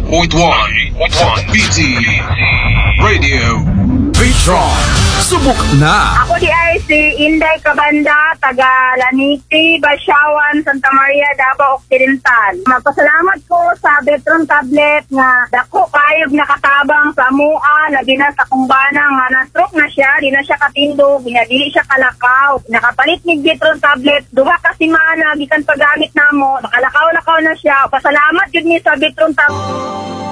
98.1 BT Radio. Vitron, subok na! Ako di ay si Inday Cabanda, taga Laniki, Basyawan, Santa Maria, Davao Occidental. Magpasalamat ko sa Vitron tablet nga dako kayog nakatabang sa mua, labi na sa kumbana nga na-stroke na siya, di na siya katindog, dili siya kalakaw. Nakapalit ni Vitron tablet, duha ka semana gikan paggamit namo, nakalakaw-lakaw na siya. Pasalamat jud ni sa Vitron tablet.